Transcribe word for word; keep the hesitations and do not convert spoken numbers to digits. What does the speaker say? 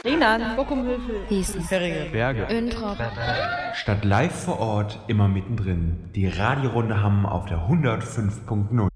Rheinland, Bockumhövel, Gießen, Ferringe, Berge, Öntrop. Statt live vor Ort immer mittendrin. Die Radiorunde Hamm auf der hundertfünf Punkt null.